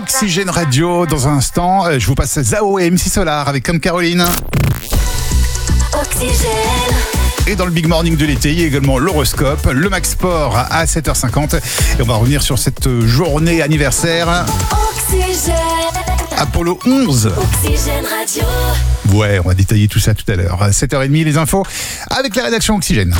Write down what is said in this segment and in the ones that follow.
Oxygène Radio. Dans un instant, je vous passe Zao et MC Solar avec Comme Caroline. Oxygène. Et dans le Big Morning de l'été, il y a également l'horoscope, le Max Sport à 7h50. Et on va revenir sur cette journée anniversaire. Oxygène. Apollo 11. Oxygène Radio. Ouais, on va détailler tout ça tout à l'heure. 7h30, les infos avec la rédaction Oxygène.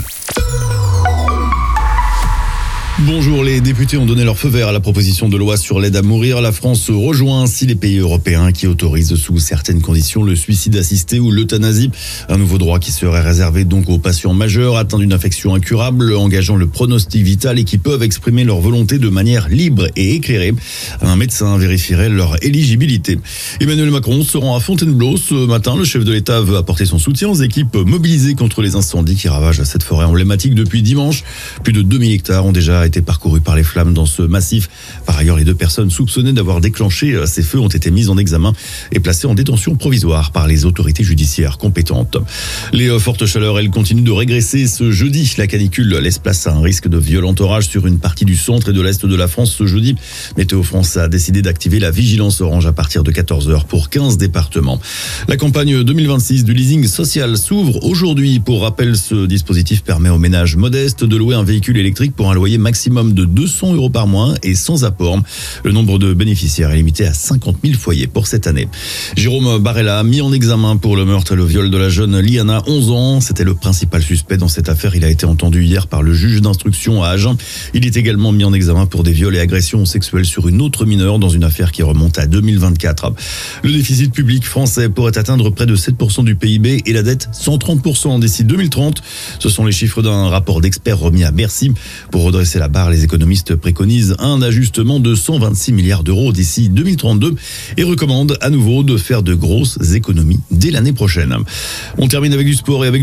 Bonjour, les députés ont donné leur feu vert à la proposition de loi sur l'aide à mourir. La France rejoint ainsi les pays européens qui autorisent sous certaines conditions le suicide assisté ou l'euthanasie. Un nouveau droit qui serait réservé donc aux patients majeurs atteints d'une infection incurable, engageant le pronostic vital et qui peuvent exprimer leur volonté de manière libre et éclairée. Un médecin vérifierait leur éligibilité. Emmanuel Macron se rend à Fontainebleau ce matin. Le chef de l'État veut apporter son soutien aux équipes mobilisées contre les incendies qui ravagent cette forêt emblématique depuis dimanche. Plus de 2000 hectares ont déjà été parcourus par les flammes dans ce massif. Par ailleurs, les deux personnes soupçonnées d'avoir déclenché ces feux ont été mises en examen et placées en détention provisoire par les autorités judiciaires compétentes. Les fortes chaleurs, elles continuent de régresser ce jeudi. La canicule laisse place à un risque de violent orage sur une partie du centre et de l'est de la France ce jeudi. Météo France a décidé d'activer la vigilance orange à partir de 14h pour 15 départements. La campagne 2026 du leasing social s'ouvre aujourd'hui. Pour rappel, ce dispositif permet aux ménages modestes de louer un véhicule électrique pour un loyer maximum de 200 € par mois et sans apport. Le nombre de bénéficiaires est limité à 50 000 foyers pour cette année. Jérôme Barella, mis en examen pour le meurtre et le viol de la jeune Liana, 11 ans. C'était le principal suspect dans cette affaire. Il a été entendu hier par le juge d'instruction à Agen. Il est également mis en examen pour des viols et agressions sexuelles sur une autre mineure dans une affaire qui remonte à 2024. Le déficit public français pourrait atteindre près de 7% du PIB et la dette 130% d'ici 2030. Ce sont les chiffres d'un rapport d'experts remis à Bercy. Pour redresser la barre, les économistes préconisent un ajustement de 126 milliards d'euros d'ici 2032 et recommandent à nouveau de faire de grosses économies dès l'année prochaine. On termine avec du sport et avec